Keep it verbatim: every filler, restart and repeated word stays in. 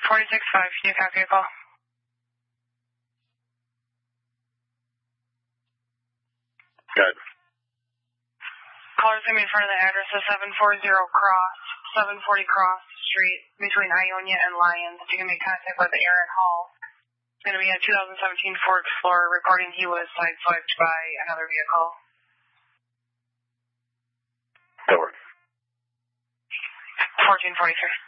forty-six five, can you copy a call? Good. Caller's going to be in front of the address of seven forty Cross, seven forty Cross Street, between Ionia and Lyons. You can make contact with Aaron Hall. It's going to be a two thousand seventeen Ford Explorer, reporting he was sideswiped by another vehicle. Over. fourteen forty-three.